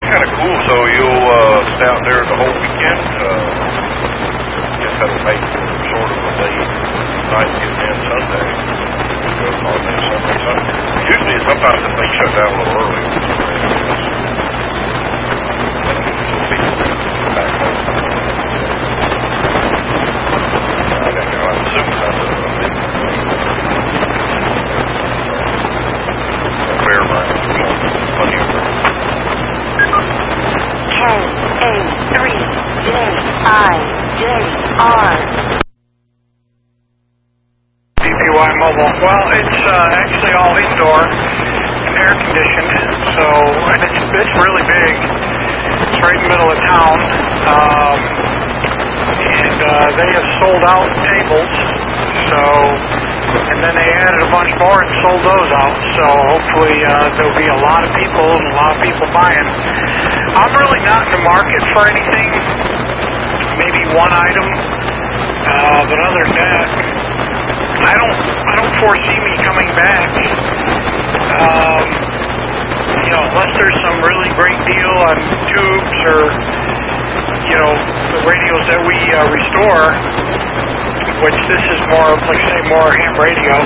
Kind of cool. So you'll stay out there the whole weekend. Guess that'll make sort of a late night getting in Sunday. Goes all day Sunday. Usually, sometimes if they shut down a little early. Back home. I assume that's a big fair ride. Plenty of K-A-3-J-I-J-R. DPY Mobile. Well, it's actually all indoor and air conditioned, so and it's really big. It's right in the middle of town, and they have sold out tables. So, and then they added a bunch more and sold those out. So hopefully there'll be a lot of people and a lot of people buying. I'm really not in the market for anything. Maybe one item, but other than that, I don't foresee me coming back. Unless there's some really great deal on tubes or the radios that we restore, which this is more, like I say, more ham radio.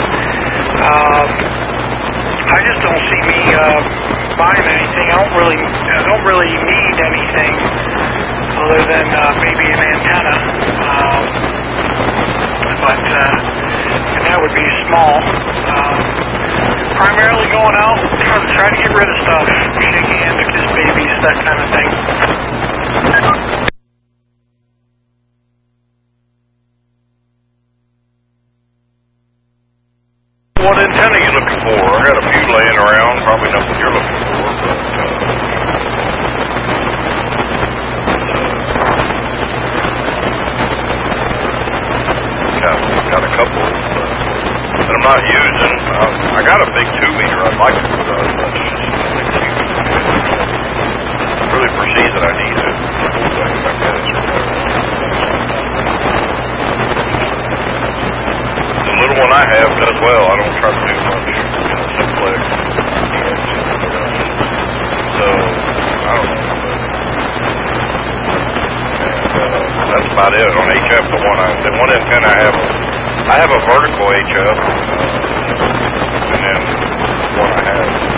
I just don't see me buying anything. I don't really need anything other than maybe an antenna. And that would be small. Primarily going out, try to get rid of stuff, shake hands, kiss babies, that kind of thing. What antenna are you looking for? I got a few laying around, probably nothing you're looking for, but got a couple that I'm not using. I got a big 2-meter. I'd like to put on, but really foresee that I need it. The little one I have does well. I don't try to do much simplex. So, I don't know. And that's about it. On HF, the one antenna I have a vertical HF, and then one I have